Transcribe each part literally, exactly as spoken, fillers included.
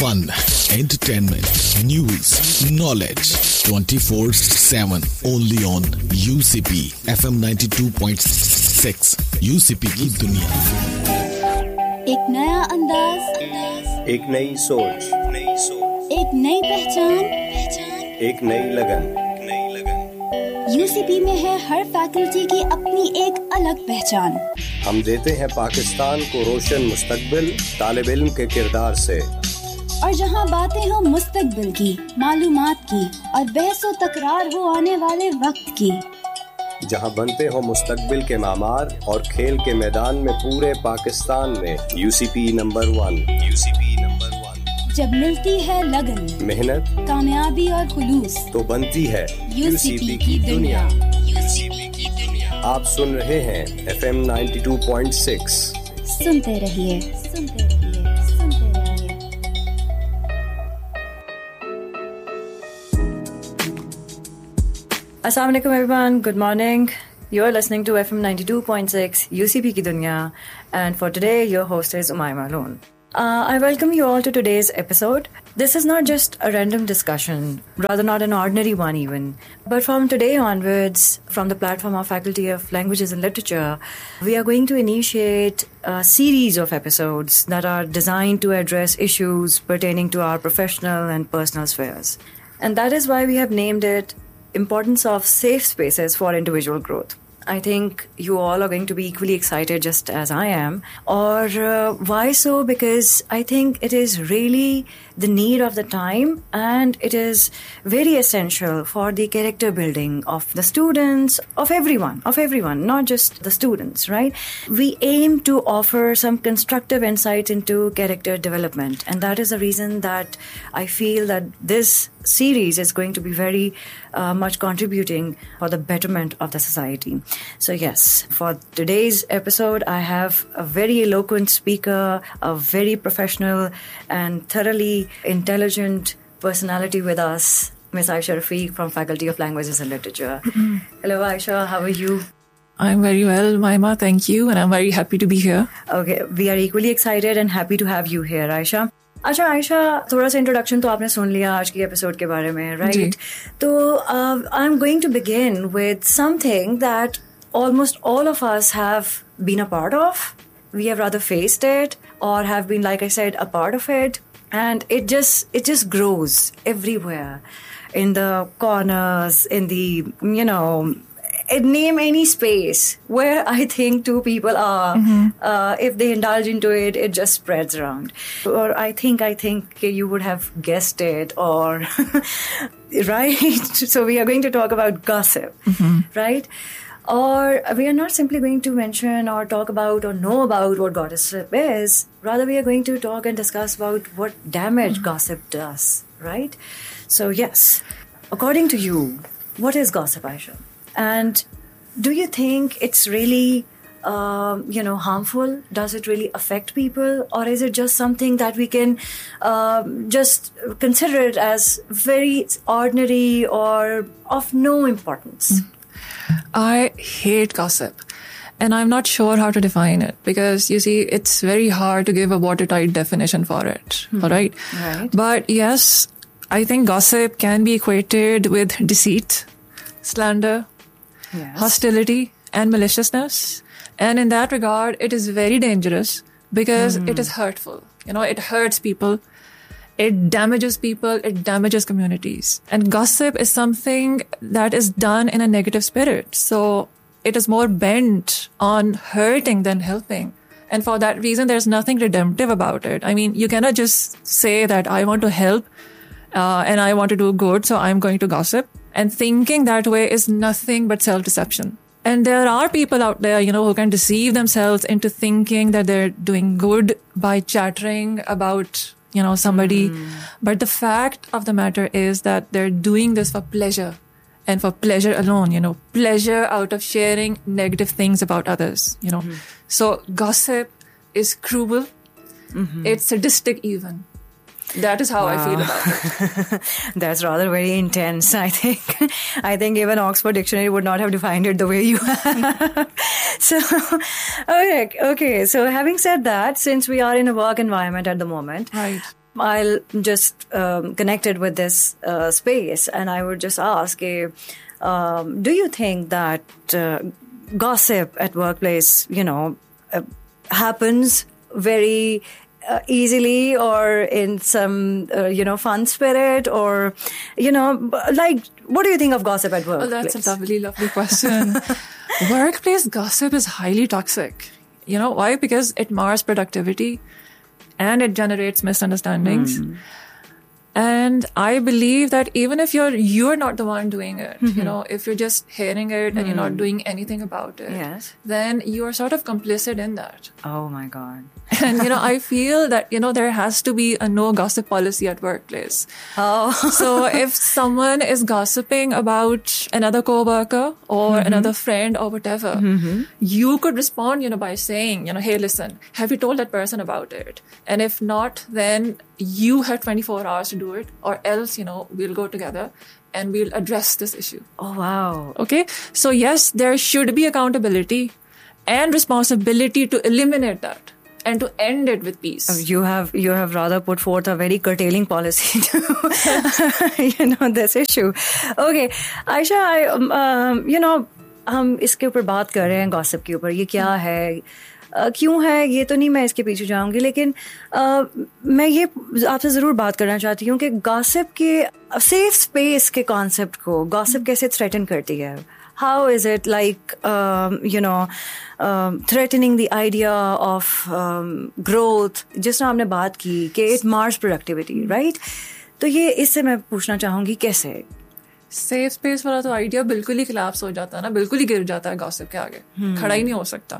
Fun, entertainment, news, knowledge. twenty-four seven. Only on U C P F M ninety-two point six. U C P की दुनिया. एक नया अंदाज, एक नई सोच, नई सोच, एक नई पहचान, पहचान, एक नई लगन, नई लगन. यूसीपी में है हर फैकल्टी की अपनी एक अलग पहचान. हम देते हैं पाकिस्तान को रोशन मुस्तकबिल तालिब इल्म के किरदार से. और जहां बातें हो मुस्तकबिल की, मालूमात की और बहसो तकरार हो आने वाले वक्त की. जहां बनते हो मुस्तकबिल के मामार और खेल के मैदान में पूरे पाकिस्तान में UCP number one. UCP number one. जब मिलती है लगन, मेहनत, कामयाबी और खुलूस, तो बनती है यूसीपी की दुनिया. यूसीपी की दुनिया. आप सुन रहे हैं F M ninety two point six. सुनते रहिए, सुनते रहिए, सुनते रहिए. Assalamu alaikum everyone, good morning. You're listening to F M ninety-two point six U C P Ki Dunya, and for today your host is Umayma Loon. Uh, I welcome you all to today's episode. This is not just a random discussion, rather not an ordinary one even, but from today onwards, from the platform of Faculty of Languages and Literature, we are going to initiate a series of episodes that are designed to address issues pertaining to our professional and personal spheres. And that is why we have named it Importance of Safe Spaces for Individual Growth. I think you all are going to be equally excited just as I am. Or uh, why so? Because I think it is really the need of the time, and it is very essential for the character building of the students, of everyone, of everyone, not just the students, right? We aim to offer some constructive insights into character development, and that is the reason that I feel that this series is going to be very uh, much contributing for the betterment of the society. So yes, for today's episode, I have a very eloquent speaker, a very professional and thoroughly intelligent personality with us, Miss Aisha Rafiq from Faculty of Languages and Literature. Mm-hmm. Hello Aisha, how are you? I'm very well, Maima, thank you, and I'm very happy to be here. Okay, we are equally excited and happy to have you here, Aisha. अच्छा आयशा, थोड़ा सा introduction तो आपने सुन लिया आज की episode के बारे में, राइट? तो I am going to begin with something that almost all of us have been a part of. We have rather faced it or have been, like I said, a part of it. And it just, it just grows everywhere. In the corners, in the, you know, name any space where I think two people are. Mm-hmm. Uh, if they indulge into it, it just spreads around. Or I think, I think you would have guessed it, or, right? So we are going to talk about gossip, mm-hmm. right? Or we are not simply going to mention or talk about or know about what gossip is. Rather, we are going to talk and discuss about what damage mm-hmm. gossip does, right? So yes, according to you, what is gossip, Aisha? And do you think it's really, um, you know, harmful? Does it really affect people? Or is it just something that we can uh, just consider it as very ordinary or of no importance? Mm-hmm. I hate gossip, and I'm not sure how to define it because, you see, it's very hard to give a watertight definition for it, hmm. all right? Right. But yes, I think gossip can be equated with deceit, slander, yes. hostility, and maliciousness. And in that regard, it is very dangerous because mm. it is hurtful. You know, it hurts people. It damages people, it damages communities. And gossip is something that is done in a negative spirit. So it is more bent on hurting than helping. And for that reason, there's nothing redemptive about it. I mean, you cannot just say that I want to help uh, and I want to do good, so I'm going to gossip. And thinking that way is nothing but self-deception. And there are people out there, you know, who can deceive themselves into thinking that they're doing good by chattering about you know, somebody. Mm. But the fact of the matter is that they're doing this for pleasure and for pleasure alone, you know, pleasure out of sharing negative things about others, you know. Mm-hmm. So gossip is cruel. Mm-hmm. It's sadistic even. That is how wow. I feel about it. That's rather very intense, I think. I think even Oxford Dictionary would not have defined it the way you have. So, okay, okay. So having said that, since we are in a work environment at the moment, right. I'll just um, connect it with this uh, space, and I would just ask, uh, um, do you think that uh, gossip at workplace, you know, uh, happens very uh, easily or in some, uh, you know, fun spirit, or, you know, like, what do you think of gossip at work? Oh, that's a lovely, lovely question. Workplace gossip is highly toxic. You know why? Because it mars productivity and it generates misunderstandings. Mm. And I believe that even if you're you're not the one doing it, mm-hmm. you know, if you're just hearing it mm. and you're not doing anything about it, yes. then you are sort of complicit in that. Oh my God. And, you know, I feel that, you know, there has to be a no gossip policy at workplace. Oh. So if someone is gossiping about another coworker or mm-hmm. another friend or whatever, mm-hmm. you could respond, you know, by saying, you know, hey, listen, have you told that person about it? And if not, then you have twenty-four hours to do it, or else, you know, we'll go together and we'll address this issue. Oh, wow. Okay. So yes, there should be accountability and responsibility to eliminate that and to end it with peace. You have you have rather put forth a very curtailing policy to, you know, this issue. Okay, Aisha, I, um, um, you know, हम इसके ऊपर बात कर रहे हैं gossip के ऊपर. ये क्या है, uh, क्यों है, ये तो नहीं मैं इसके पीछे जाऊंगी, लेकिन uh, मैं ये आपसे ज़रूर बात करना चाहती हूँ कि गॉसिप के सेफ स्पेस के कॉन्सेप्ट को गॉसिप कैसे थ्रेटन करती है. How is it like, um, you know, um, threatening the idea of um, growth? जिस तरह आपने बात की कि it mars productivity, right? तो ये इससे मैं पूछना चाहूँगी कैसे? सेफ स्पेस वाला तो आइडिया बिल्कुल ही collapse हो जाता है ना, बिल्कुल ही गिर जाता है गॉसिप के आगे, hmm. खड़ा ही नहीं हो सकता.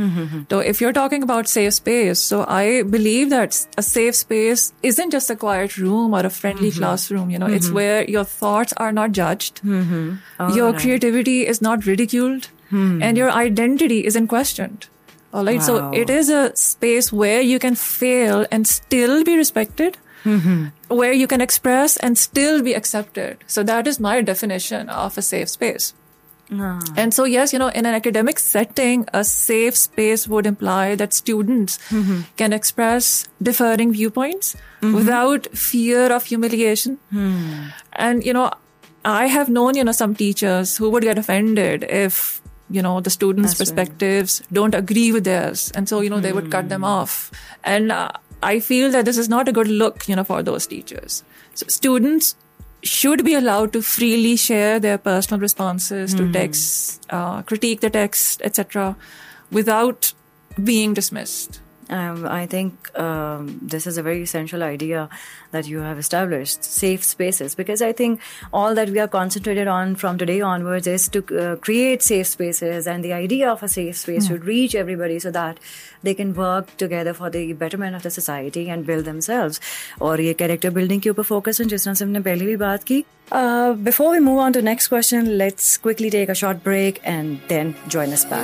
So if you're talking about safe space, so I believe that a safe space isn't just a quiet room or a friendly mm-hmm. classroom, you know, mm-hmm. it's where your thoughts are not judged, mm-hmm. oh, your right. creativity is not ridiculed, mm-hmm. and your identity isn't questioned. All right. Wow. So it is a space where you can fail and still be respected, mm-hmm. where you can express and still be accepted. So that is my definition of a safe space. Ah. And so, yes, you know, in an academic setting, a safe space would imply that students mm-hmm. can express differing viewpoints mm-hmm. without fear of humiliation. Mm. And, you know, I have known, you know, some teachers who would get offended if, you know, the students' That's perspectives right. don't agree with theirs. And so, you know, mm. they would cut them off. And uh, I feel that this is not a good look, you know, for those teachers. So students should be allowed to freely share their personal responses mm. to texts, uh, critique the text, et cetera, without being dismissed. Um, I think um, this is a very essential idea that you have established, safe spaces, because I think all that we are concentrated on from today onwards is to uh, create safe spaces, and the idea of a safe space mm. should reach everybody so that they can work together for the betterment of the society and build themselves. और ये character building के ऊपर focus है, जिस तरह से हमने पहले भी बात की. Uh, before we move on to next question, let's quickly take a short break and then join us back.